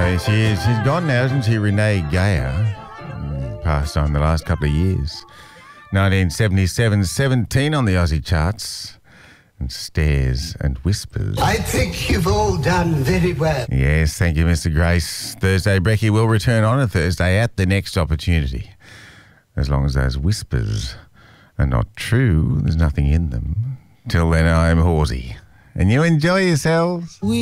Yeah, she is. She's gone now, isn't she, Renee Geyer? Passed on the last couple of years. 1977, 17 on the Aussie charts. And Stares and Whispers. I think you've all done very well. Yes, thank you, Mr. Grace. Thursday Brekkie will return on a Thursday at the next opportunity. As long as those whispers are not true, there's nothing in them. Till then, I'm Horsey. And you enjoy yourselves.